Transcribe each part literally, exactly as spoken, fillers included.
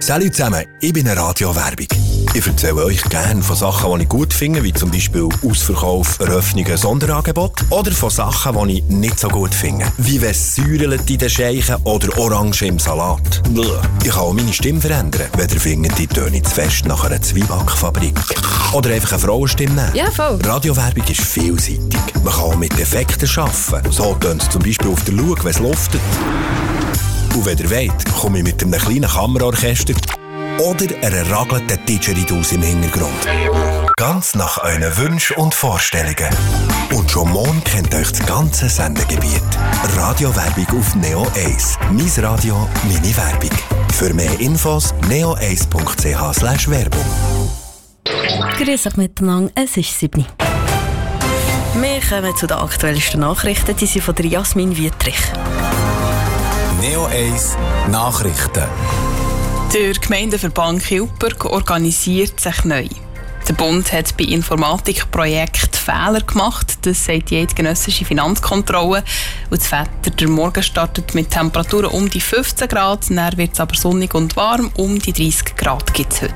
Salut zusammen, ich bin eine Radiowerbung. Ich erzähle euch gerne von Sachen, die ich gut finde, wie zum Beispiel Ausverkauf, Eröffnungen, Sonderangebote, oder von Sachen, die ich nicht so gut finde, wie wenn es säuerlet in den Scheichen oder Orange im Salat. Bluh. Ich kann auch meine Stimme verändern, wenn ihr findet, die töne zu fest nach einer Zwiebackfabrik. Oder einfach eine Frauenstimme nehmen. Ja, voll. Radiowerbung ist vielseitig. Man kann auch mit Effekten arbeiten. So tönt es zum Beispiel auf der Schau, wenn es luftet. Und wenn ihr wollt, komme ich mit einem kleinen Kammerorchester oder einer ragelnden Didgeridoo im Hintergrund. Ganz nach euren Wünschen und Vorstellungen. Und schon morgen kennt euch das ganze Sendegebiet. Radiowerbung auf Neo eins. Mein Radio, meine Werbung. Für mehr Infos neo eins punkt c h slash werbung. Grüß euch miteinander, es ist sieben. Wir kommen zu den aktuellsten Nachrichten, die sind von der Jasmin Wietrich. Neo eins Nachrichten. Der Gemeindeverband Kilberg organisiert sich neu. Der Bund hat bei Informatikprojekten Fehler gemacht, das sagt die eidgenössische Finanzkontrolle. Und das Wetter, der Morgen startet mit Temperaturen um die fünfzehn Grad, dann wird es aber sonnig und warm, um die dreißig Grad gibt es heute.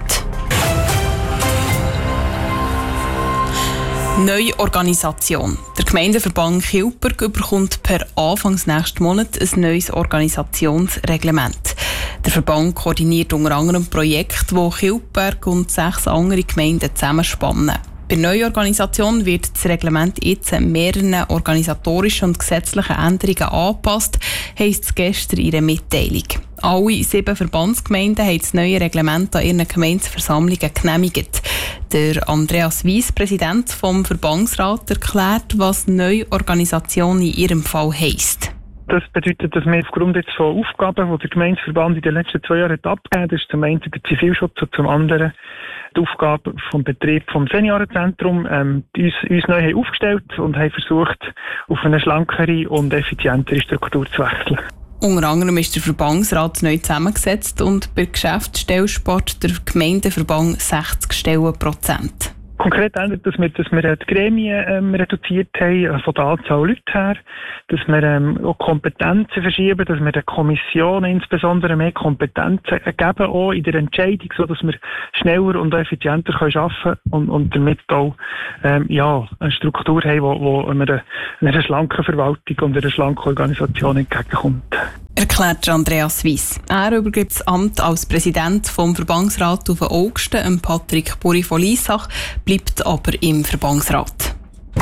Neue Organisation. Der Gemeindeverband Kilberg bekommt per Anfang nächsten Monat ein neues Organisationsreglement. Der Verband koordiniert unter anderem Projekte, die Kilberg und sechs andere Gemeinden zusammenspannen. Bei der neuen Organisation wird das Reglement jetzt mehreren organisatorischen und gesetzlichen Änderungen angepasst, heisst es gestern in einer Mitteilung. Alle sieben Verbandsgemeinden haben das neue Reglement an ihren Gemeindeversammlungen genehmigt. Der Andreas Weiss, Präsident vom Verbandsrat, erklärt, was neue Organisation in ihrem Fall heisst. Das bedeutet, dass wir aufgrund jetzt von Aufgaben, die der Gemeindeverband in den letzten zwei Jahren abgegeben hat, das ist zum einen der Zivilschutz und zum anderen die Aufgabe vom Betrieb vom Seniorenzentrum, ähm, uns, uns neu haben aufgestellt und haben versucht, auf eine schlankere und effizientere Struktur zu wechseln. Unter anderem ist der Verbandsrat neu zusammengesetzt und bei Geschäftsstelle Sport der Gemeindeverband sechzig Stellenprozent. Konkret ändert das mit, dass wir die Gremien ähm, reduziert haben, von der Anzahl Leute her, dass wir ähm, auch Kompetenzen verschieben, dass wir den Kommissionen insbesondere mehr Kompetenzen geben, auch in der Entscheidung, sodass wir schneller und effizienter können arbeiten können und, und damit auch ähm, ja, eine Struktur haben, wo, wo einer, einer schlanken Verwaltung und einer schlanken Organisation entgegenkommt. Erklärt Andreas Weiss. Er übergibt das Amt als Präsident vom Verbandsrat auf den Augsten, Patrick Buri von Liessach, bleibt aber im Verbandsrat.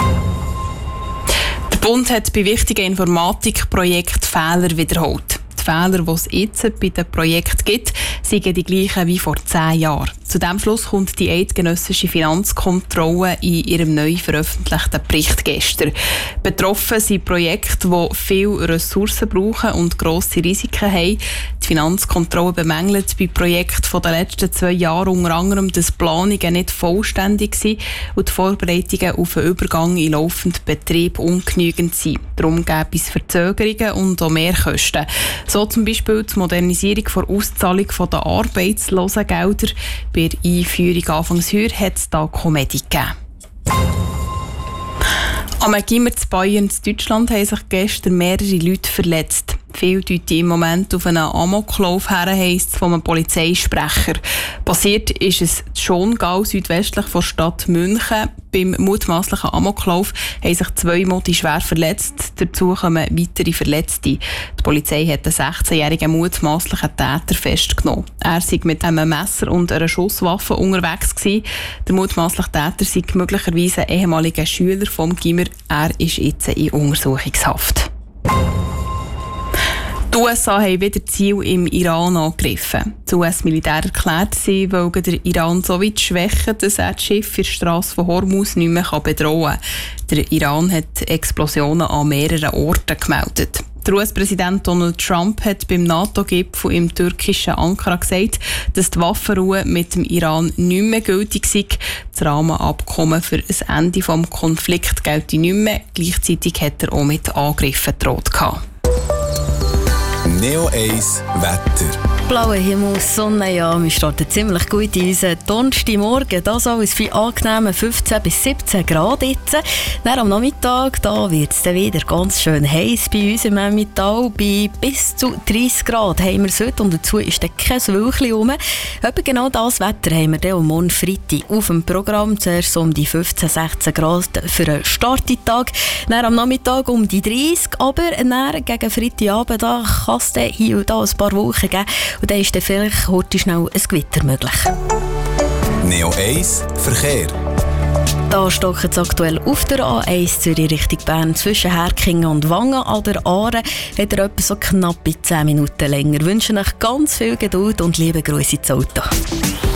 Der Bund hat bei wichtigen Informatikprojekten Fehler wiederholt. Die Fehler, die es jetzt bei den Projekten gibt, sind die gleichen wie vor zehn Jahren. Zu diesem Schluss kommt die eidgenössische Finanzkontrolle in ihrem neu veröffentlichten Bericht gestern. Betroffen sind Projekte, die viele Ressourcen brauchen und grosse Risiken haben. Die Finanzkontrolle bemängelt bei Projekten der letzten zwei Jahre unter anderem, dass die Planungen nicht vollständig sind und die Vorbereitungen auf einen Übergang in laufenden Betrieb ungenügend sind. Darum gäbe es Verzögerungen und auch Mehrkosten. So zum Beispiel die Modernisierung der Auszahlung der Arbeitslosengelder. Bei der Einführung Anfangs Heuer hat es da Komödie gegeben. Am Gimmer zu Bayern in Deutschland haben sich gestern mehrere Leute verletzt. Viele deuten im Moment auf einen Amoklauf her, heisst es von einem Polizeisprecher. Passiert ist es in Schongau, südwestlich von der Stadt München. Beim mutmaßlichen Amoklauf haben sich zwei Modi schwer verletzt. Dazu kommen weitere Verletzte. Die Polizei hat einen sechzehnjährigen mutmaßlichen Täter festgenommen. Er sei mit einem Messer und einer Schusswaffe unterwegs gewesen. Der mutmaßliche Täter sei möglicherweise ein ehemaliger Schüler vom Gimmer. Er ist jetzt in Untersuchungshaft. Die U S A haben wieder Ziele im Iran angegriffen. Das U S-Militär erklärt, sie wollen den Iran so weit schwächen, dass er das Schiff für die Strasse von Hormuz nicht mehr bedrohen kann. Der Iran hat Explosionen an mehreren Orten gemeldet. Der U S-Präsident Donald Trump hat beim NATO-Gipfel im türkischen Ankara gesagt, dass die Waffenruhe mit dem Iran nicht mehr gültig sei. Das Rahmenabkommen für ein Ende des Konflikts gelte nicht mehr. Gleichzeitig hat er auch mit Angriffen gedroht. Neo eins Wetter. Blauer Himmel, Sonne, ja, wir starten ziemlich gut in unseren Donnerstagmorgen. Das alles bei angenehmen fünfzehn bis siebzehn Grad jetzt. Dann am Nachmittag, da wird es dann wieder ganz schön heiß bei uns im Emmental. Bei bis zu dreißig Grad haben wir es heute und dazu ist dann kein Wölkchen rum. Etwa genau das Wetter haben wir dann am morgen Freitag auf dem Programm. Zuerst um die fünfzehn, sechzehn Grad für einen Starttag. Dann am Nachmittag um die dreißig, aber dann gegen Freitagabend da kann es dann hier und da ein paar Wolken geben. Und dann ist dann vielleicht heute schnell ein Gewitter möglich. Neo eins Verkehr. Da stockt es aktuell auf der A eins Zürich Richtung Bern zwischen Herkingen und Wangen an der Aare. Hat er etwa so knappe zehn Minuten länger. Wir wünschen euch ganz viel Geduld und liebe Grüße ins Auto.